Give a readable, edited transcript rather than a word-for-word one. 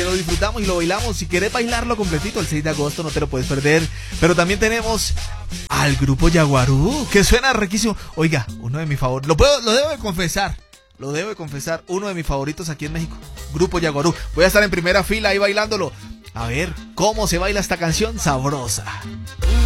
que lo disfrutamos y lo bailamos. Si querés bailarlo completito el 6 de agosto, no te lo puedes perder. Pero también tenemos al grupo Yaguarú, que suena riquísimo. Oiga, uno de mis favoritos, lo debo de confesar, uno de mis favoritos aquí en México, Grupo Yaguarú. Voy a estar en primera fila ahí bailándolo. A ver cómo se baila esta canción sabrosa.